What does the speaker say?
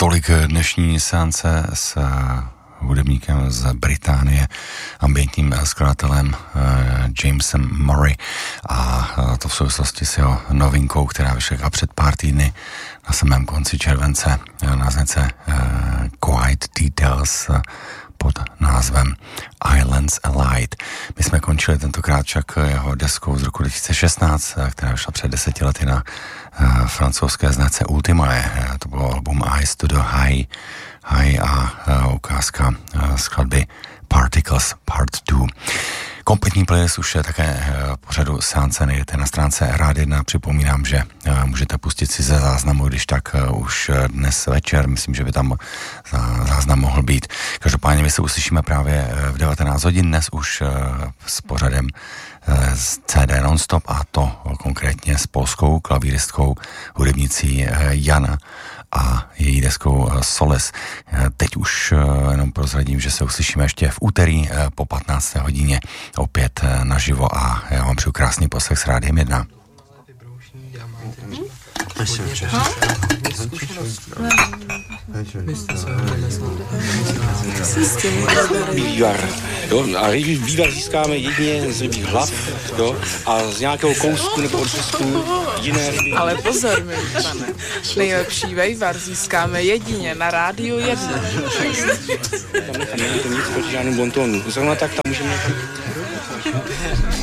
Tolik dnešní seance s hudebníkem z Británie, ambientním skladatelem Jamesem Murray, a to v souvislosti s jeho novinkou, která vyšla před pár týdny na samém konci července na značce Quiet Details pod názvem Islands Allied. My jsme končili tentokrát však jeho deskou z roku 2016, která vyšla před 10 lety na francouzské značce Ultimae. To bylo album Eyes to the High a ukázka skladby Particles Part 2. Kompletní playlist už je také pořadu seance, najdete na stránce Rád 1. Připomínám, že můžete pustit si ze záznamu, když tak už dnes večer, myslím, že by tam záznam mohl být. Každopádně my se uslyšíme právě v 19 hodin dnes už s pořadem z CD Nonstop, a to konkrétně s polskou klavíristkou hudebnicí Jana a její deskou Solace. Teď už jenom prozradím, že se uslyšíme ještě v úterý po 15. hodině opět naživo, a já vám přeju krásný poslech s Rádiem 1. Vývar. A vývar získáme jedině z rybích hlav, jo, a z nějakého kousku nebo odřezku jiné ryby. Ale pozor, milí pane, nejlepší vývar získáme jedině na Rádiu 1. Tam není to nic proti žádnému bontonu. Zrovna tak tam můžeme...